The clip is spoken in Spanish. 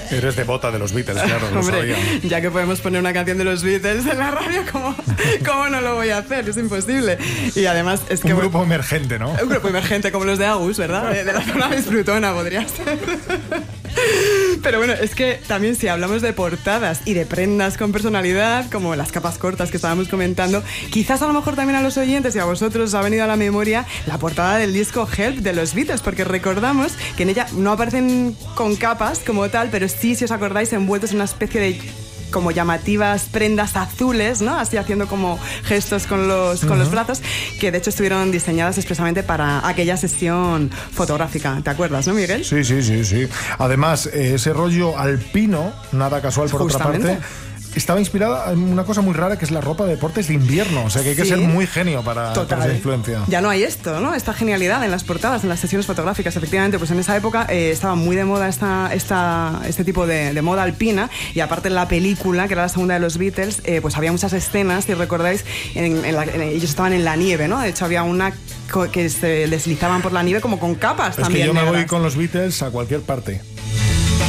Eres devota de los Beatles, claro, lo Hombre, sabía. ya que podemos poner una canción de los Beatles en la radio, ¿cómo no lo voy a hacer? Es imposible. Y además es que... Un grupo emergente, ¿no? Un grupo emergente como los de Agus, ¿verdad? De la zona Plutona podría ser. Pero bueno, es que también si hablamos de portadas y de prendas con personalidad, como las capas cortas que estábamos comentando, quizás a lo mejor también a los oyentes y a vosotros os ha venido a la memoria la portada del disco Help de los Beatles, porque recordamos que en ella no aparecen con capas como tal, pero sí, si os acordáis, envueltos en una especie de como llamativas prendas azules, ¿no? Así haciendo como gestos con los brazos, que de hecho estuvieron diseñadas expresamente para aquella sesión fotográfica. ¿Te acuerdas, no, Miguel? Sí. Además, ese rollo alpino, nada casual por Justamente. otra parte, estaba inspirada en una cosa muy rara que es la ropa de deportes de invierno. O sea que hay que ser muy genio para esa influencia. Ya no hay esto, ¿no? Esta genialidad en las portadas, en las sesiones fotográficas. Efectivamente, pues en esa época estaba muy de moda este tipo de moda alpina. Y aparte en la película, que era la segunda de los Beatles, pues había muchas escenas, si recordáis, ellos estaban en la nieve, ¿no? De hecho había una que se deslizaban por la nieve como con capas también. Es que yo me voy negras. con los Beatles a cualquier parte.